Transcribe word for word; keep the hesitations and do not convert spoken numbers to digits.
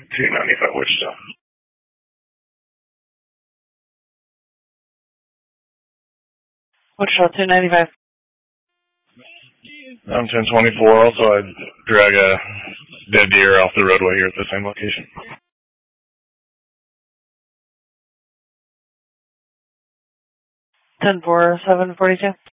two ninety-five Wichita. Wichita two ninety-five. I'm ten twenty-four. Also, I drag a dead deer off the roadway here at the same location. ten four, seven forty-two.